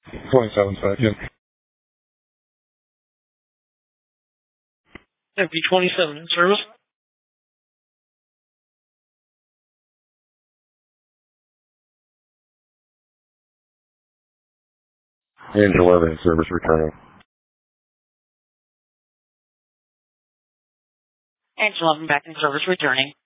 27 seconds. FB27 in service. Range 11 in service returning. Range 11 back in service returning.